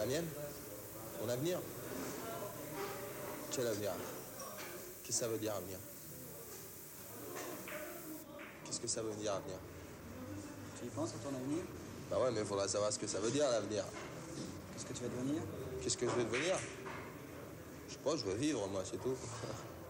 La mienne? Mon avenir? Quel avenir? Qu'est-ce que ça veut dire, avenir? Qu'est-ce que ça veut dire, avenir? Tu y penses à ton avenir? Bah ouais, mais il faudra savoir ce que ça veut dire, l'avenir. Qu'est-ce que tu vas devenir? Qu'est-ce que je veux devenir? Je sais pas, je veux vivre, moi, c'est tout.